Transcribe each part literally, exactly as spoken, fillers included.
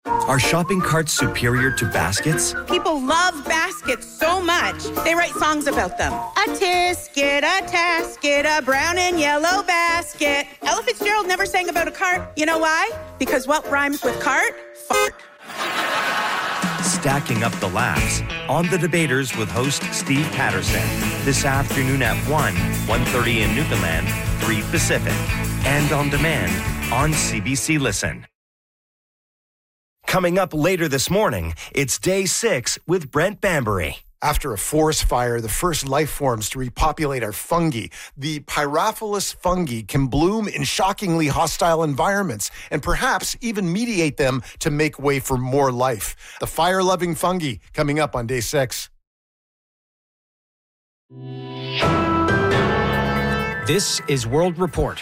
Are shopping carts superior to baskets? People love baskets so much, they write songs about them. A tisket, a tasket, a brown and yellow basket. Ella Fitzgerald never sang about a cart. You know why? Because what rhymes with cart? Fart. Stacking up the laughs on The Debaters with host Steve Patterson this afternoon at one, one thirty in Newfoundland, three Pacific, and on demand on C B C Listen. Coming up later this morning, it's Day six with Brent Bambury. After a forest fire, the first life forms to repopulate are fungi. The Pyrophilus fungi can bloom in shockingly hostile environments and perhaps even mediate them to make way for more life. The fire-loving fungi coming up on Day six. This is World Report.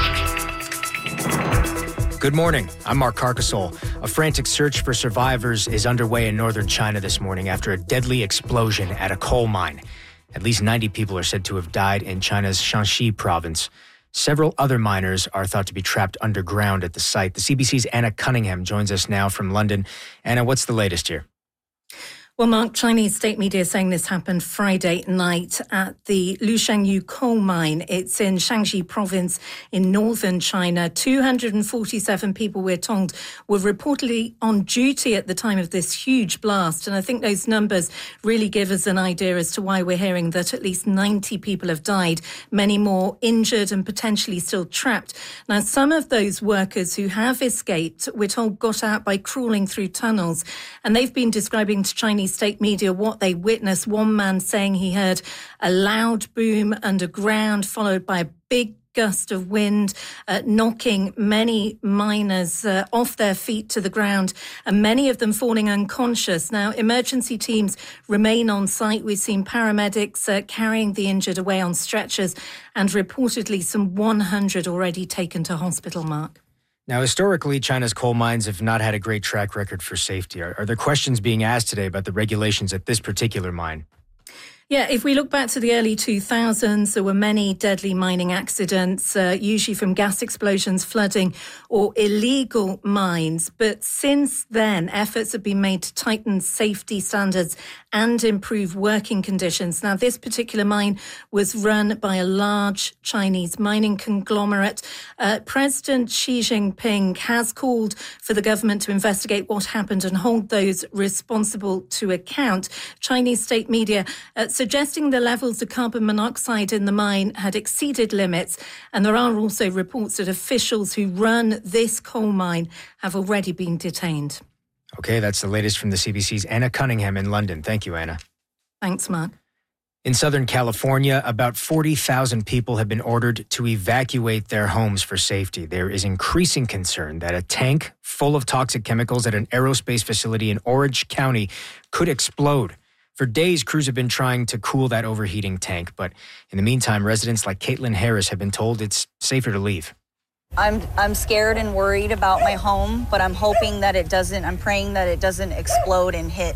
Good morning. I'm Mark Carcasole. A frantic search for survivors is underway in northern China this morning after a deadly explosion at a coal mine. At least ninety people are said to have died in China's Shanxi province. Several other miners are thought to be trapped underground at the site. The C B C's Anna Cunningham joins us now from London. Anna, what's the latest here? Well, Mark, Chinese state media saying this happened Friday night at the Lushangyu coal mine. It's in Shanxi province in northern China. two hundred forty-seven people, we're told, were reportedly on duty at the time of this huge blast. And I think those numbers really give us an idea as to why we're hearing that at least ninety people have died, many more injured and potentially still trapped. Now, some of those workers who have escaped, we're told, got out by crawling through tunnels. And they've been describing to Chinese state media what they witnessed. One man saying he heard a loud boom underground, followed by a big gust of wind, uh, knocking many miners uh, off their feet to the ground, and many of them falling unconscious. Now, emergency teams remain on site. We've seen paramedics uh, carrying the injured away on stretchers, and reportedly some one hundred already taken to hospital, Mark. Now, historically, China's coal mines have not had a great track record for safety. Are, are there questions being asked today about the regulations at this particular mine? Yeah, if we look back to the early two thousands, there were many deadly mining accidents, uh, usually from gas explosions, flooding, or illegal mines. But since then, efforts have been made to tighten safety standards and improve working conditions. Now, this particular mine was run by a large Chinese mining conglomerate. Uh, President Xi Jinping has called for the government to investigate what happened and hold those responsible to account. Chinese state media uh, suggesting the levels of carbon monoxide in the mine had exceeded limits. And there are also reports that officials who run this coal mine have already been detained. Okay, that's the latest from the C B C's Anna Cunningham in London. Thank you, Anna. Thanks, Mark. In Southern California, about forty thousand people have been ordered to evacuate their homes for safety. There is increasing concern that a tank full of toxic chemicals at an aerospace facility in Orange County could explode. For days, crews have been trying to cool that overheating tank, but in the meantime, residents like Caitlin Harris have been told it's safer to leave. I'm I'm scared and worried about my home, but I'm hoping that it doesn't, I'm praying that it doesn't explode and hit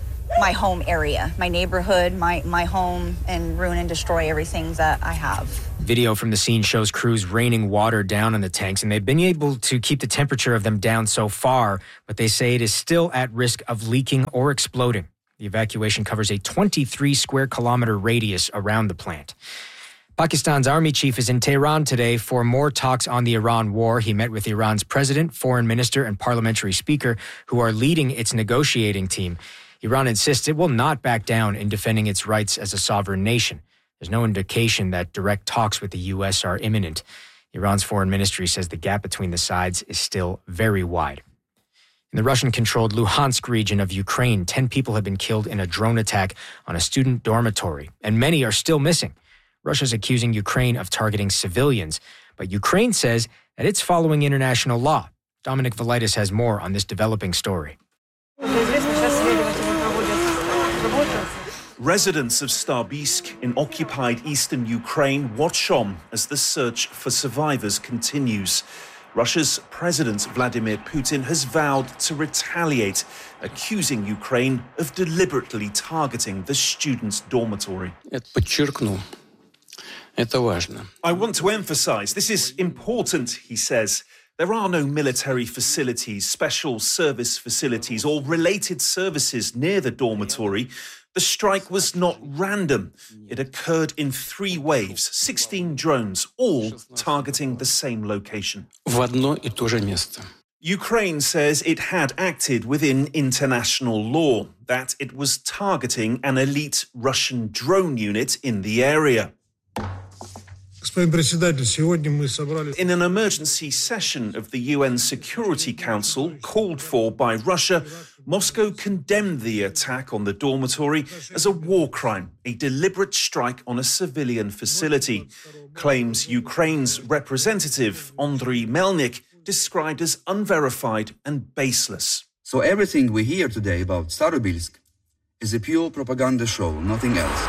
my home area, my neighborhood, my, my home, and ruin and destroy everything that I have. Video from the scene shows crews raining water down on the tanks, and they've been able to keep the temperature of them down so far, but they say it is still at risk of leaking or exploding. The evacuation covers a twenty-three square kilometer radius around the plant. Pakistan's army chief is in Tehran today for more talks on the Iran war. He met with Iran's president, foreign minister, and parliamentary speaker, who are leading its negotiating team. Iran insists it will not back down in defending its rights as a sovereign nation. There's no indication that direct talks with the U S are imminent. Iran's foreign ministry says the gap between the sides is still very wide. In the Russian-controlled Luhansk region of Ukraine, ten people have been killed in a drone attack on a student dormitory, and many are still missing. Russia's accusing Ukraine of targeting civilians, but Ukraine says that it's following international law. Dominic Velitis has more on this developing story. Residents of Starbisk in occupied eastern Ukraine watch on as the search for survivors continues. Russia's President Vladimir Putin has vowed to retaliate, accusing Ukraine of deliberately targeting the students' dormitory. I want to emphasize, this is important, he says, There are no military facilities, special service facilities or related services near the dormitory. The strike was not random. It occurred in three waves, sixteen drones, all targeting the same location. В одно и то же место. Ukraine says it had acted within international law, that it was targeting an elite Russian drone unit in the area. In an emergency session of the U N Security Council called for by Russia, Moscow condemned the attack on the dormitory as a war crime, a deliberate strike on a civilian facility. Claims Ukraine's representative, Andriy Melnik, described as unverified and baseless. So everything we hear today about Starobilsk is a pure propaganda show, nothing else.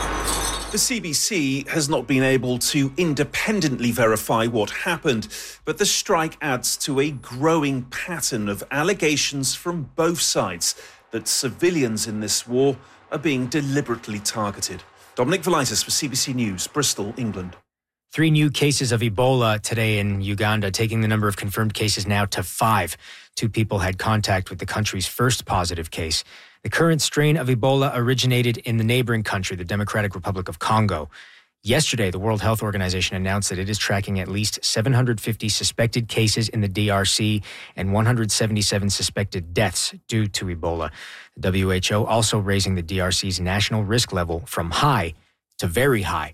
The C B C has not been able to independently verify what happened, but the strike adds to a growing pattern of allegations from both sides that civilians in this war are being deliberately targeted. Dominic Velitis for C B C News, Bristol, England. Three new cases of Ebola today in Uganda, taking the number of confirmed cases now to five. Two people had contact with the country's first positive case. The current strain of Ebola originated in the neighboring country, the Democratic Republic of Congo. Yesterday, the World Health Organization announced that it is tracking at least seven hundred fifty suspected cases in the D R C and one hundred seventy-seven suspected deaths due to Ebola. The W H O also raising the D R C's national risk level from high to very high.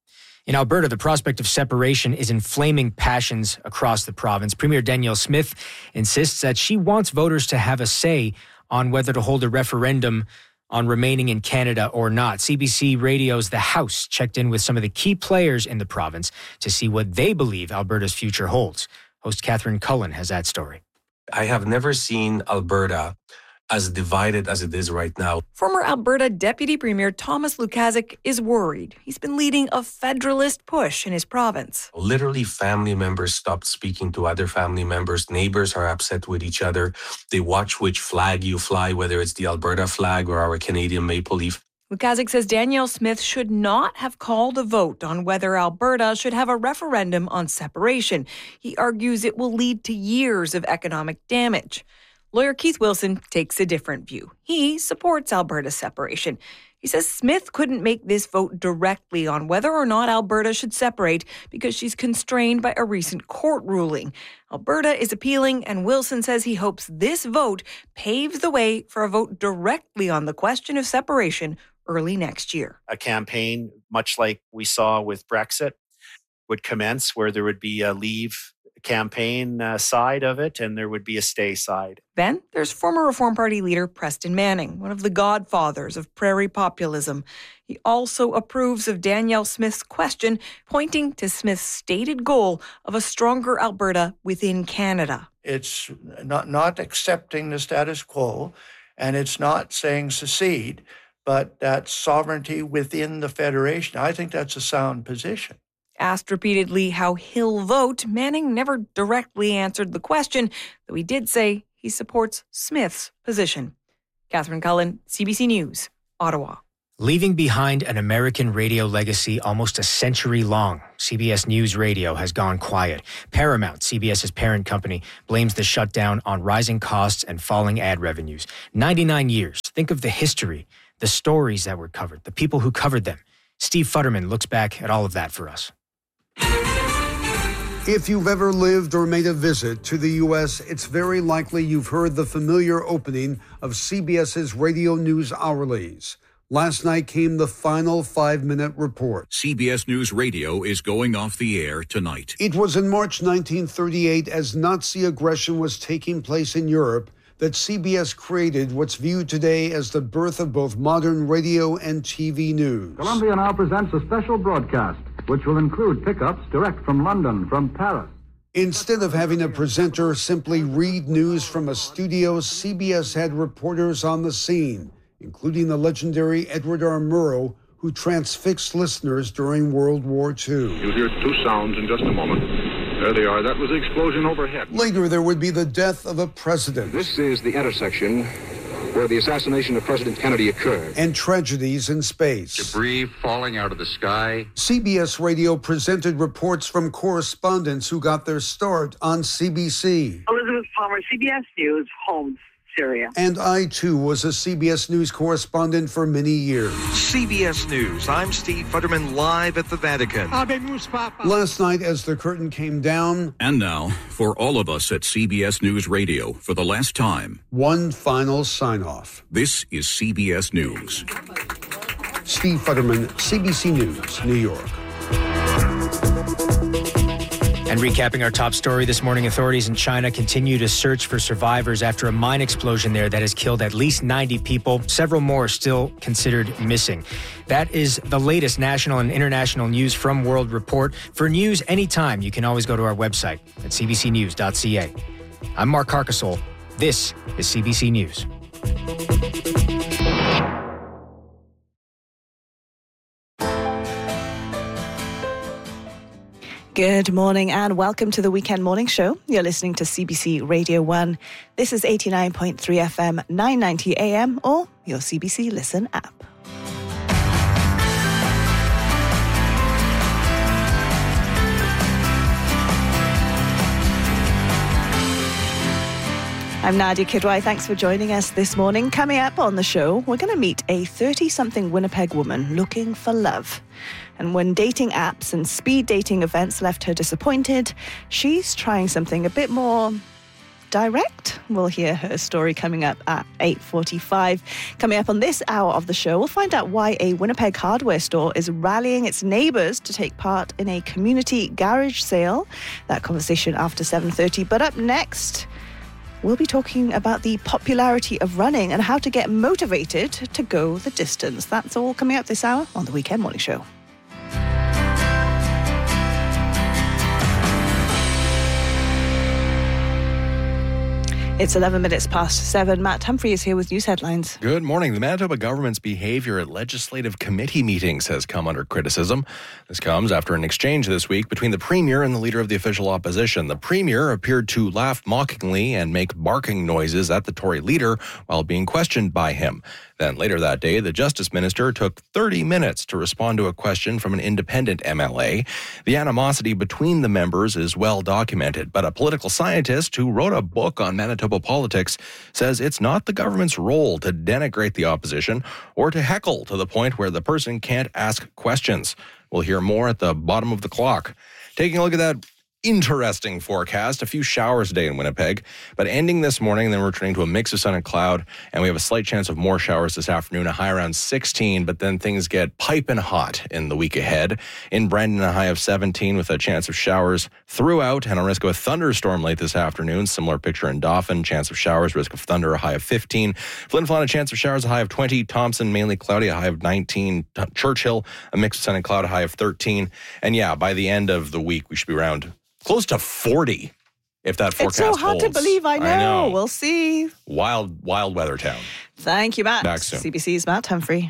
In Alberta, the prospect of separation is inflaming passions across the province. Premier Danielle Smith insists that she wants voters to have a say on whether to hold a referendum on remaining in Canada or not. C B C Radio's The House checked in with some of the key players in the province to see what they believe Alberta's future holds. Host Catherine Cullen has that story. I have never seen Alberta as divided as it is right now. Former Alberta Deputy Premier Thomas Lukaszuk is worried. He's been leading a federalist push in his province. Literally, family members stopped speaking to other family members. Neighbors are upset with each other. They watch which flag you fly, whether it's the Alberta flag or our Canadian maple leaf. Lukaszuk says Danielle Smith should not have called a vote on whether Alberta should have a referendum on separation. He argues it will lead to years of economic damage. Lawyer Keith Wilson takes a different view. He supports Alberta's separation. He says Smith couldn't make this vote directly on whether or not Alberta should separate because she's constrained by a recent court ruling. Alberta is appealing, and Wilson says he hopes this vote paves the way for a vote directly on the question of separation early next year. A campaign, much like we saw with Brexit, would commence where there would be a leave campaign uh, side of it, and there would be a stay side. Then there's former Reform Party leader Preston Manning, one of the godfathers of prairie populism. He also approves of Danielle Smith's question, pointing to Smith's stated goal of a stronger Alberta within Canada. It's not, not accepting the status quo, and it's not saying secede, but that sovereignty within the Federation. I think that's a sound position. Asked repeatedly how he'll vote, Manning never directly answered the question, though he did say he supports Smith's position. Catherine Cullen, C B C News, Ottawa. Leaving behind an American radio legacy almost a century long, C B S News Radio has gone quiet. Paramount, CBS's parent company, blames the shutdown on rising costs and falling ad revenues. ninety-nine years. Think of the history, the stories that were covered, the people who covered them. Steve Futterman looks back at all of that for us. If you've ever lived or made a visit to the U S, it's very likely you've heard the familiar opening of CBS's Radio News Hourlies. Last night came the final five-minute report. C B S News Radio is going off the air tonight. It was in March nineteen thirty-eight, as Nazi aggression was taking place in Europe, that C B S created what's viewed today as the birth of both modern radio and T V news. Columbia now presents a special broadcast, which will include pickups direct from London, from Paris. Instead of having a presenter simply read news from a studio, C B S had reporters on the scene, including the legendary Edward R. Murrow, who transfixed listeners during World War Two. You'll hear two sounds in just a moment. There they are. That was the explosion overhead. Later, there would be the death of a president. This is the intersection where the assassination of President Kennedy occurred. And tragedies in space. Debris falling out of the sky. C B S Radio presented reports from correspondents who got their start on C B C. Elizabeth Palmer, C B S News, Homs, Syria. And I, too, was a C B S News correspondent for many years. C B S News, I'm Steve Futterman, live at the Vatican. Last night, as the curtain came down... And now, for all of us at C B S News Radio, for the last time... one final sign-off. This is C B S News. Steve Futterman, C B C News, New York. And recapping our top story this morning, authorities in China continue to search for survivors after a mine explosion there that has killed at least ninety people. Several more still considered missing. That is the latest national and international news from World Report. For news anytime, you can always go to our website at c b c news dot c a. I'm Mark Carcasole. This is C B C News. Good morning and welcome to the Weekend Morning Show. You're listening to C B C Radio one. This is eighty-nine point three F M, nine ninety A M, or your C B C Listen app. I'm Nadia Kidwai. Thanks for joining us this morning. Coming up on the show, we're going to meet a thirty-something Winnipeg woman looking for love. And when dating apps and speed dating events left her disappointed, she's trying something a bit more direct. We'll hear her story coming up at eight forty-five. Coming up on this hour of the show, we'll find out why a Winnipeg hardware store is rallying its neighbours to take part in a community garage sale. That conversation after seven thirty. But up next, we'll be talking about the popularity of running and how to get motivated to go the distance. That's all coming up this hour on the Weekend Morning Show. It's eleven minutes past seven. Matt Humphrey is here with news headlines. Good morning. The Manitoba government's behavior at legislative committee meetings has come under criticism. This comes after an exchange this week between the Premier and the Leader of the Official Opposition. The Premier appeared to laugh mockingly and make barking noises at the Tory Leader while being questioned by him. Then later that day, the Justice Minister took thirty minutes to respond to a question from an independent M L A. The animosity between the members is well documented, but a political scientist who wrote a book on Manitoba politics says it's not the government's role to denigrate the opposition or to heckle to the point where the person can't ask questions. We'll hear more at the bottom of the clock. Taking a look at that interesting forecast. A few showers today in Winnipeg, but ending this morning, then returning to a mix of sun and cloud, and we have a slight chance of more showers this afternoon, a high around sixteen, but then things get piping hot in the week ahead. In Brandon, a high of seventeen with a chance of showers throughout and a risk of a thunderstorm late this afternoon. Similar picture in Dauphin, chance of showers, risk of thunder, a high of fifteen. Flin Flon, a chance of showers, a high of twenty. Thompson, mainly cloudy, a high of nineteen. Churchill, a mix of sun and cloud, a high of thirteen. And yeah, by the end of the week, we should be around close to forty, if that forecast holds. It's so hard holds. to believe, I know. I know. We'll see. Wild, wild weather town. Thank you, Matt. Back soon. C B C's Matt Humphrey.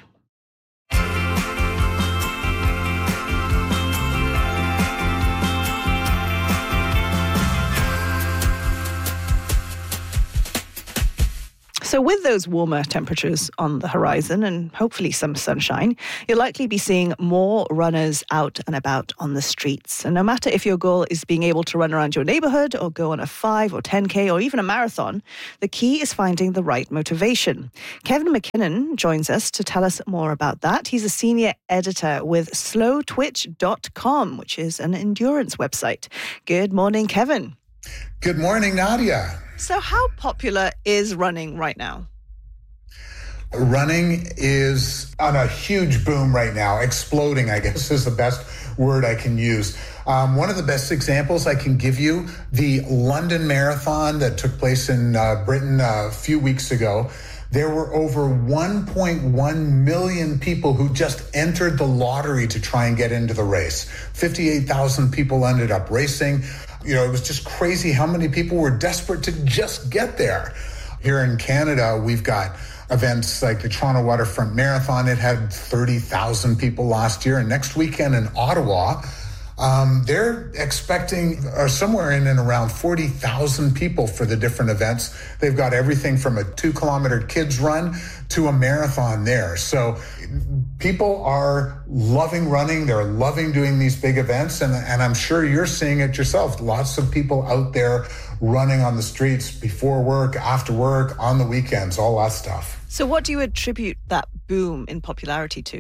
So with those warmer temperatures on the horizon and hopefully some sunshine, you'll likely be seeing more runners out and about on the streets. And no matter if your goal is being able to run around your neighborhood or go on a five or ten K or even a marathon, the key is finding the right motivation. Kevin McKinnon joins us to tell us more about that. He's a senior editor with slow twitch dot com, which is an endurance website. Good morning, Kevin. Good morning, Nadia. So how popular is running right now? Running is on a huge boom right now. Exploding, I guess, is the best word I can use. Um, one of the best examples I can give you, the London Marathon that took place in uh, Britain a few weeks ago. There were over one point one million people who just entered the lottery to try and get into the race. fifty-eight thousand people ended up racing. You know, it was just crazy how many people were desperate to just get there. Here in Canada, we've got events like the Toronto Waterfront Marathon. It had thirty thousand people last year. And next weekend in Ottawa, Um, they're expecting uh, somewhere in and around forty thousand people for the different events. They've got everything from a two kilometer kids run to a marathon there. So people are loving running. They're loving doing these big events. And, and I'm sure you're seeing it yourself. Lots of people out there running on the streets before work, after work, on the weekends, all that stuff. So what do you attribute that boom in popularity to?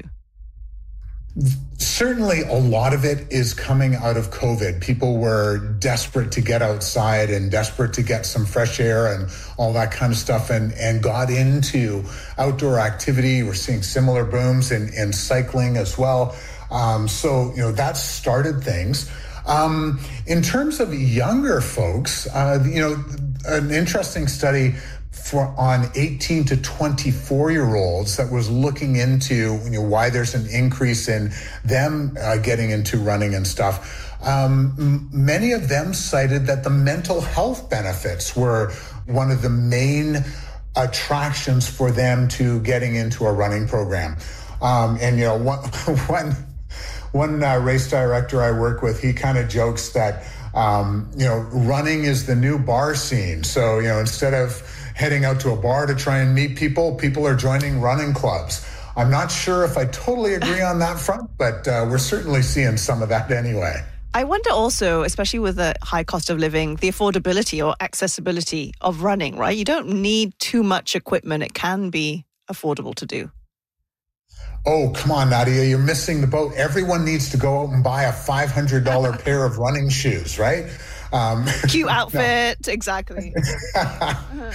Certainly a lot of it is coming out of COVID. People were desperate to get outside and desperate to get some fresh air and all that kind of stuff, and, and got into outdoor activity. We're seeing similar booms in, in cycling as well. Um, so, you know, that started things. Um, in terms of younger folks, uh, you know, an interesting study for on eighteen to twenty-four year olds that was looking into, you know, why there's an increase in them uh, getting into running and stuff. Um, m- many of them cited that the mental health benefits were one of the main attractions for them to getting into a running program. Um, and, you know, one, one, one uh, race director I work with, he kind of jokes that, um, you know, running is the new bar scene. So, you know, instead of heading out to a bar to try and meet people, people are joining running clubs. I'm not sure if I totally agree on that front, but uh, we're certainly seeing some of that anyway. I wonder also, especially with the high cost of living, the affordability or accessibility of running, right? You don't need too much equipment. It can be affordable to do. Oh, come on, Nadia, you're missing the boat. Everyone needs to go out and buy a five hundred dollars pair of running shoes, right? Um, Cute outfit, no. Exactly. uh,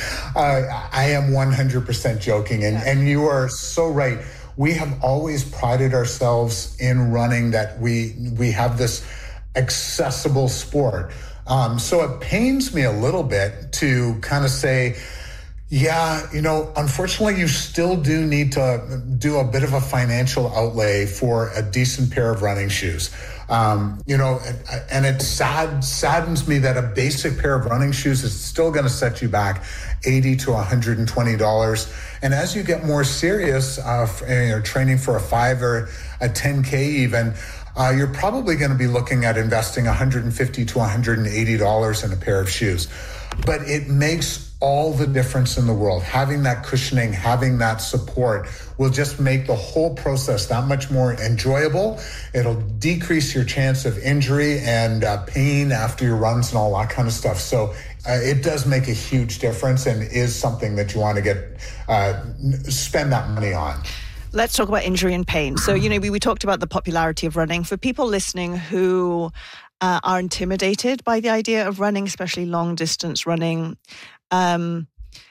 I am one hundred percent joking, and, yeah. and you are so right. We have always prided ourselves in running that we we have this accessible sport. Um, so it pains me a little bit to kind of say, yeah, you know, unfortunately, you still do need to do a bit of a financial outlay for a decent pair of running shoes. Um, you know, and it sad, saddens me that a basic pair of running shoes is still going to set you back eighty to one hundred twenty dollars. And as you get more serious, uh, you're training for a five or a ten K even, uh, you're probably going to be looking at investing one hundred fifty to one hundred eighty dollars in a pair of shoes. But it makes all the difference in the world. Having that cushioning, having that support will just make the whole process that much more enjoyable. It'll decrease your chance of injury and uh, pain after your runs and all that kind of stuff. So uh, it does make a huge difference and is something that you want to get, uh, spend that money on. Let's talk about injury and pain. So, you know, we, we talked about the popularity of running. For people listening who uh, are intimidated by the idea of running, especially long distance running, Um,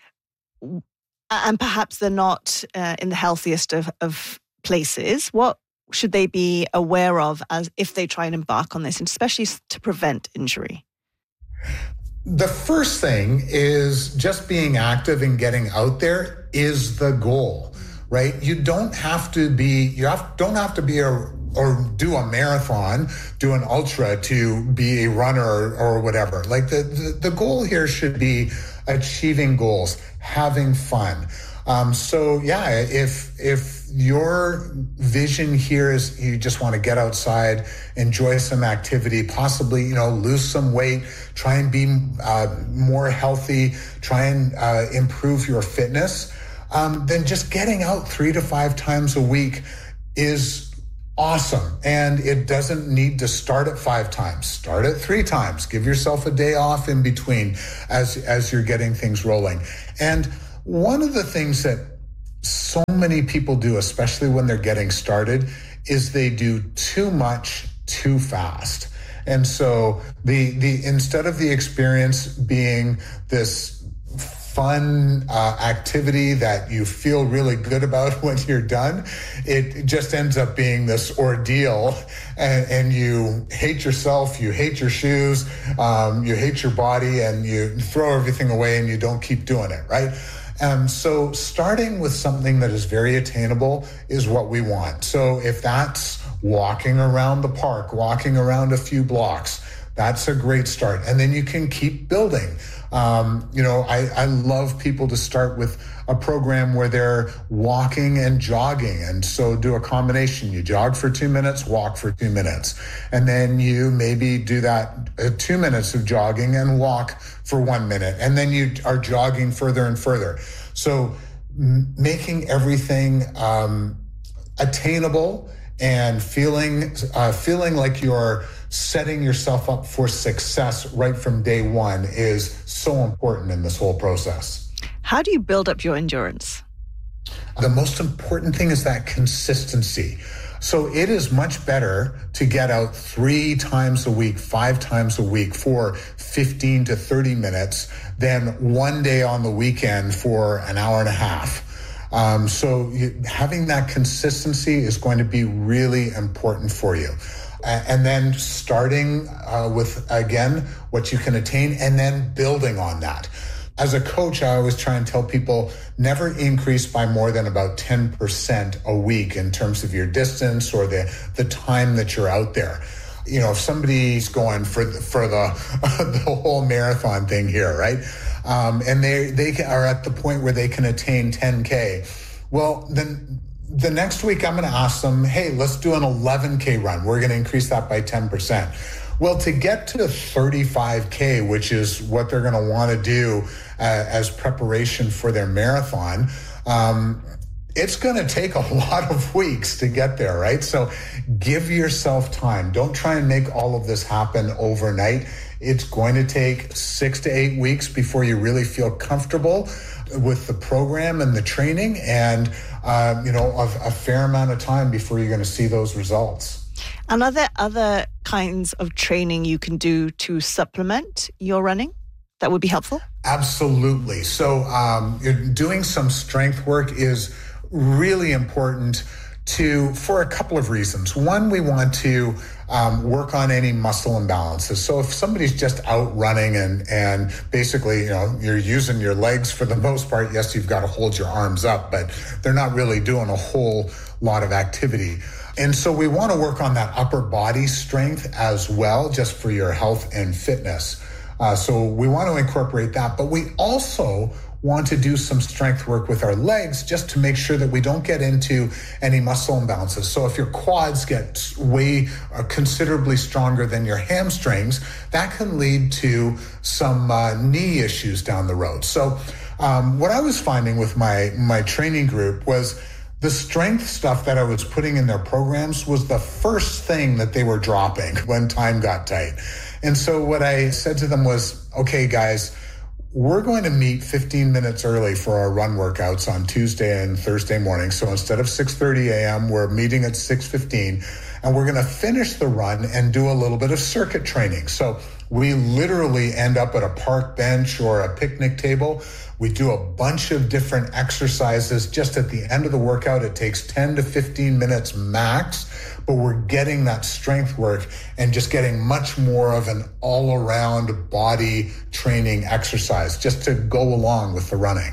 and perhaps they're not uh, in the healthiest of, of places, what should they be aware of as if they try and embark on this, and especially to prevent injury? The first thing is just being active and getting out there is the goal, right? You don't have to be, you have, don't have to be a or do a marathon, do an ultra to be a runner or, or whatever. Like the, the, the goal here should be achieving goals, having fun. Um, so yeah, if, if your vision here is you just want to get outside, enjoy some activity, possibly, you know, lose some weight, try and be uh, more healthy, try and uh, improve your fitness, um, then just getting out three to five times a week is awesome. And it doesn't need to start at five times. Start at three times. Give yourself a day off in between as, as you're getting things rolling. And one of the things that so many people do, especially when they're getting started, is they do too much too fast. And so the, the, instead of the experience being this fun uh, activity that you feel really good about when you're done, it just ends up being this ordeal, and, and you hate yourself, you hate your shoes, um, you hate your body, and you throw everything away and you don't keep doing it, right? Um, so starting with something that is very attainable is what we want. So if that's walking around the park, walking around a few blocks, that's a great start. And then you can keep building. Um, you know, I, I love people to start with a program where they're walking and jogging. And so do a combination. You jog for two minutes, walk for two minutes. And then you maybe do that uh, two minutes of jogging and walk for one minute. And then you are jogging further and further. So m- making everything um, attainable and feeling uh, feeling like you're setting yourself up for success right from day one is so important in this whole process. How do you build up your endurance? The most important thing is that consistency. So it is much better to get out three times a week, five times a week for fifteen to thirty minutes than one day on the weekend for an hour and a half. Um, so you, having that consistency is going to be really important for you. Uh, and then starting uh, with, again, what you can attain and then building on that. As a coach, I always try and tell people never increase by more than about ten percent a week in terms of your distance or the, the time that you're out there. You know, if somebody's going for the, for the, the whole marathon thing here, right? Um, and they, they are at the point where they can attain ten K. Well, then the next week I'm going to ask them, hey, let's do an eleven K run. We're going to increase that by ten percent. Well, to get to thirty-five K, which is what they're going to want to do uh, as preparation for their marathon, um, it's going to take a lot of weeks to get there, right? So give yourself time. Don't try and make all of this happen overnight. It's going to take six to eight weeks before you really feel comfortable with the program and the training, and uh, you know, a, a fair amount of time before you're going to see those results. And are there other kinds of training you can do to supplement your running that would be helpful? Absolutely. So um, you're doing some strength work is really important to for a couple of reasons. One, we want to um, work on any muscle imbalances. So if somebody's just out running and and basically, you know, you're using your legs for the most part, yes, you've got to hold your arms up, but they're not really doing a whole lot of activity. And so we want to work on that upper body strength as well, just for your health and fitness. Uh, so we want to incorporate that, but we also want to do some strength work with our legs just to make sure that we don't get into any muscle imbalances. So if your quads get way uh, considerably stronger than your hamstrings, that can lead to some uh, knee issues down the road. So um, what I was finding with my, my training group was the strength stuff that I was putting in their programs was the first thing that they were dropping when time got tight. And so what I said to them was, okay, guys, we're going to meet fifteen minutes early for our run workouts on Tuesday and Thursday morning. So instead of six thirty a.m., we're meeting at six fifteen, and we're going to finish the run and do a little bit of circuit training. So we literally end up at a park bench or a picnic table. We do a bunch of different exercises just at the end of the workout. It takes ten to fifteen minutes max, but we're getting that strength work and just getting much more of an all-around body training exercise just to go along with the running.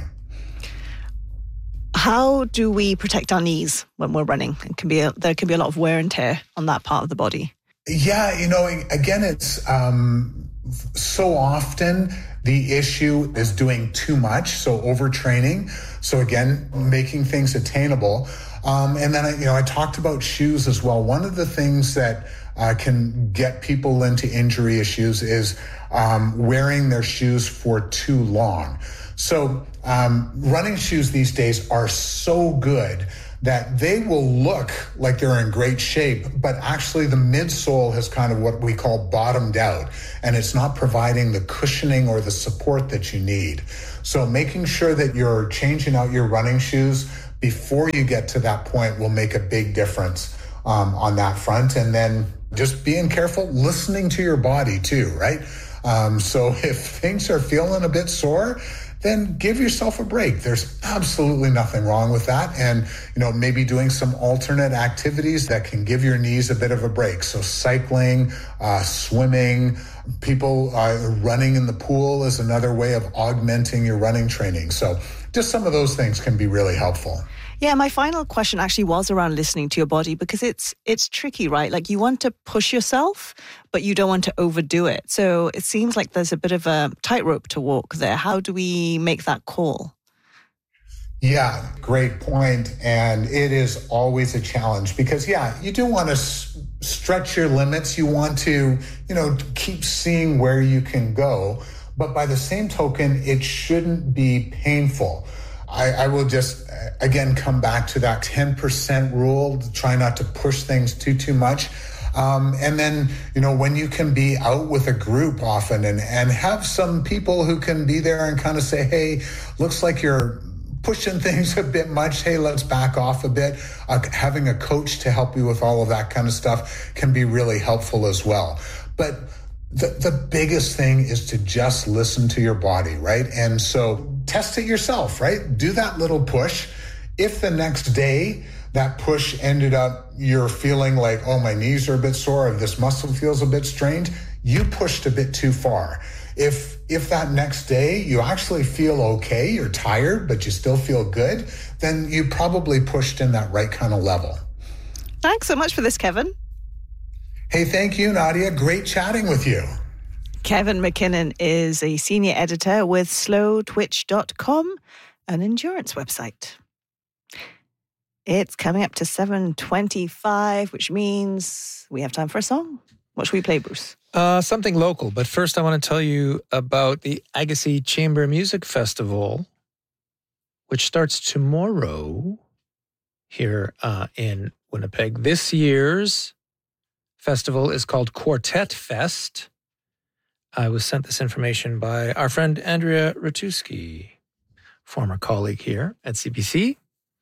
How do we protect our knees when we're running? It can be a, there can be a lot of wear and tear on that part of the body. Yeah, you know, again, it's um, so often the issue is doing too much, so overtraining. So again, making things attainable. Um, and then, I, you know, I talked about shoes as well. One of the things that uh, can get people into injury issues is um, wearing their shoes for too long. So um, running shoes these days are so good that they will look like they're in great shape, but actually the midsole has kind of what we call bottomed out, and it's not providing the cushioning or the support that you need. So making sure that you're changing out your running shoes before you get to that point will make a big difference um, on that front. And then just being careful, listening to your body too, right? Um, so if things are feeling a bit sore, then give yourself a break. There's absolutely nothing wrong with that. And, you know, maybe doing some alternate activities that can give your knees a bit of a break. So cycling, uh, swimming. People uh, running in the pool is another way of augmenting your running training. So just some of those things can be really helpful. Yeah, my final question actually was around listening to your body, because it's it's tricky, right? Like, you want to push yourself, but you don't want to overdo it. So it seems like there's a bit of a tightrope to walk there. How do we make that call? Yeah, great point. And it is always a challenge because, yeah, you do want to s- stretch your limits. You want to, you know, keep seeing where you can go. But by the same token, it shouldn't be painful. I, I will just, again, come back to that ten percent rule. Try not to push things too, too much. Um, and then, you know, when you can be out with a group often and, and have some people who can be there and kind of say, hey, looks like you're pushing things a bit much. Hey, let's back off a bit. Uh, having a coach to help you with all of that kind of stuff can be really helpful as well. But the, the biggest thing is to just listen to your body, right? And so test it yourself, right? Do that little push. If the next day that push ended up, you're feeling like, oh, my knees are a bit sore, or this muscle feels a bit strained, you pushed a bit too far. If if that next day you actually feel okay, you're tired, but you still feel good, then you probably pushed in that right kind of level. Thanks so much for this, Kevin. Hey, thank you, Nadia. Great chatting with you. Kevin McKinnon is a senior editor with slow twitch dot com, an endurance website. It's coming up to seven twenty-five, which means we have time for a song. What should we play, Bruce? Uh, something local. But first, I want to tell you about the Agassiz Chamber Music Festival, which starts tomorrow here uh, in Winnipeg. This year's festival is called Quartet Fest. I was sent this information by our friend Andrea Ratuski, former colleague here at C B C.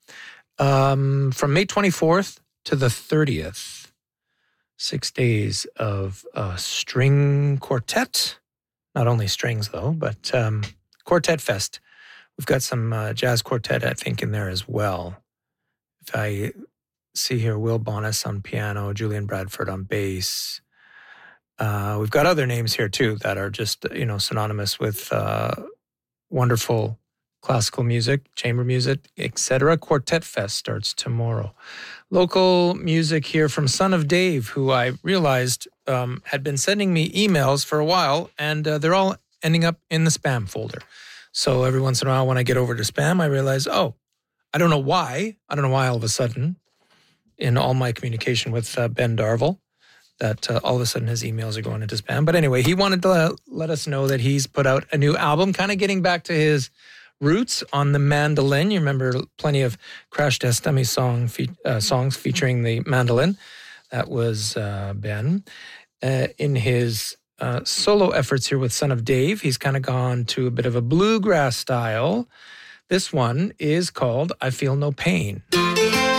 Um, from May twenty-fourth to the thirtieth, six days of uh, string quartet. Not only strings, though, but um, Quartet Fest. We've got some uh, jazz quartet, I think, in there as well. If I see here, Will Bonas on piano, Julian Bradford on bass. Uh, we've got other names here, too, that are just, you know, synonymous with uh, wonderful classical music, chamber music, et cetera. Quartet Fest starts tomorrow. Local music here from Son of Dave, who I realized um, had been sending me emails for a while, and uh, they're all ending up in the spam folder. So every once in a while when I get over to spam, I realize, oh, I don't know why. I don't know why all of a sudden, in all my communication with uh, Ben Darville, that uh, all of a sudden his emails are going into spam. But anyway, he wanted to uh, let us know that he's put out a new album, kind of getting back to his roots on the mandolin. You remember plenty of Crash Test Dummy song fe- uh, songs featuring the mandolin. That was uh, Ben. Uh, in his uh, solo efforts here with Son of Dave, he's kind of gone to a bit of a bluegrass style. This one is called I Feel No Pain.